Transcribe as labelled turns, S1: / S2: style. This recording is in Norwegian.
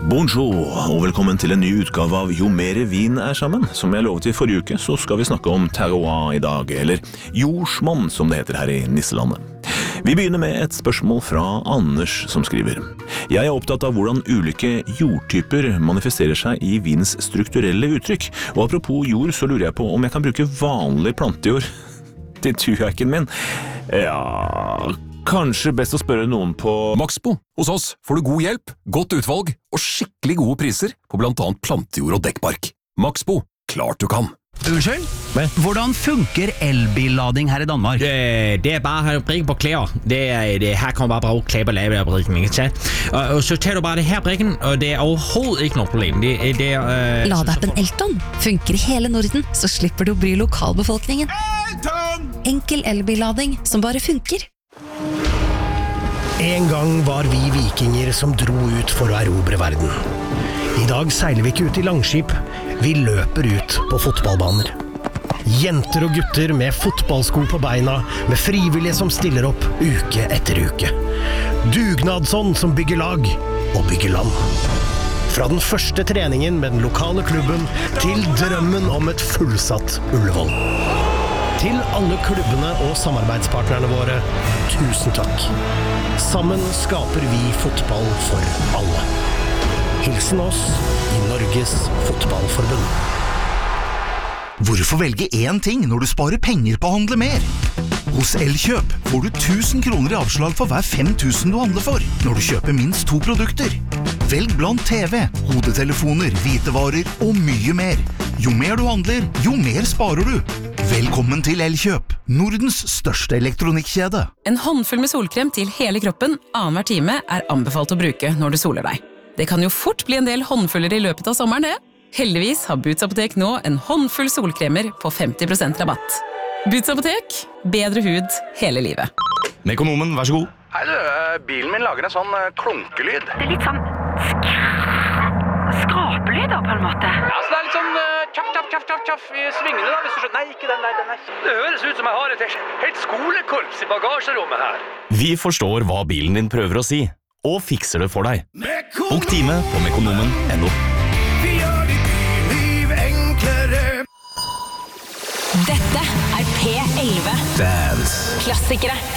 S1: Bonjour, og velkommen til en ny utgave av Jo mer vin er sammen. Som jeg lovet i forrige uke, så skal vi snakke om terroir i dag, eller jordsmonn som det heter her i Nisselandet. Vi begynner med et spørsmål fra Anders som skriver. Jeg er opptatt av hvordan ulike jordtyper manifesterer seg i vins strukturelle uttrykk. Og apropos jord, så lurer jeg på om jeg kan bruke vanlig plantejord til tuhaken min. Ja, kanskje best å spørre noen på
S2: Maxbo. Hos oss får du god hjelp, godt utvalg og skikkelig gode priser på blant annet plantejord og dekkbark. Maxbo, klart du kan.
S3: Unnskyld? Hvordan funker elbillading her i Danmark?
S4: Det er bare å brikke på klær. Her kan man bare bruke klær på lavebrikken, ikke sant? Og så tar du bare det her brikken, og det er overhovedet ikke noe problem.
S5: Ladeappen Elton funker i hele Norden, så slipper du å bry lokalbefolkningen. Enkel elbillading som bare funker.
S6: En gang var vi vikinger som dro ut for å erobre verden. I dag seiler vi ikke ut i langskip, vi løper ut på fotballbaner. Jenter og gutter med fotballsko på beina, med frivillige som stiller opp uke etter uke. Dugnadsånd som bygger lag og bygger land. Fra den første treningen med den lokale klubben til drømmen om et fullsatt Ullevål. Til alle klubbene og samarbeidspartnerne våre, tusen takk. Sammen skaper vi fotball for alle. Hilsen oss i Norges Fotballforbund.
S7: Hvorfor velge én ting når du sparer penger på å handle mer? Hos Elkjøp får du 1000 kroner i avslag for hver 5000 du handler for, når du kjøper minst 2 produkter. Velg blant TV, hodetelefoner, hvitevarer og mye mer. Jo mer du handler, jo mer sparer du. Velkommen til Elkjøp, Nordens største elektronikkjede.
S8: En håndfull med solkrem til hele kroppen annenhver time er anbefalt å bruke når du soler deg. Det kan jo fort bli en del håndfuller i løpet av sommeren, det. Heldigvis har Boots Apotek nå en håndfull solkremer på 50% rabatt. Boots Apotek, bedre hud hele livet.
S2: Mekonomen, vær så god.
S9: Hei du, bilen min lager en sånn klunkelyd.
S10: Det er litt sånn skrapelyder på en måte.
S9: Ja, så det er litt sånn tjaff i svingene da, hvis du skjønner. Nei, ikke den der, den er. Det høres ut som jeg har et helt skolekorps i bagasjerommet her.
S2: Vi forstår hva bilen din prøver å si, og fikser det for deg. Bok time på mekonomen.no.
S6: Vi gjør ditt liv enklere.
S11: Dette er P11.
S1: Dance.
S11: Klassikere